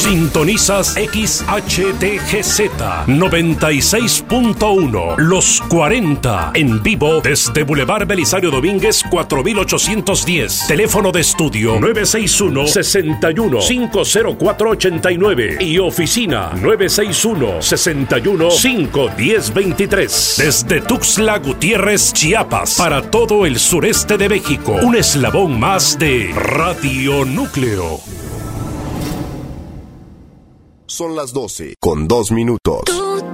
Sintonizas XHTGZ 96.1 Los 40 en vivo desde Boulevard Belisario Domínguez 4810. Teléfono de estudio 961-61-50489 y oficina 961-61-51023. Desde Tuxtla Gutiérrez, Chiapas, para todo el sureste de México. Un eslabón más de Radio Núcleo. Son las 12:02.